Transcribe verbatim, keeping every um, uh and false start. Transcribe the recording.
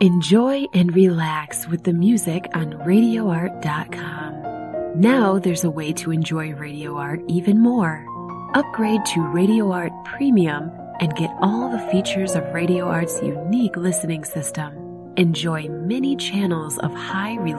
Enjoy and relax with the music on radio art dot com. Now there's a way to enjoy Radio Art even more. Upgrade to Radio Art Premium and get all the features of Radio Art's unique listening system. Enjoy many channels of high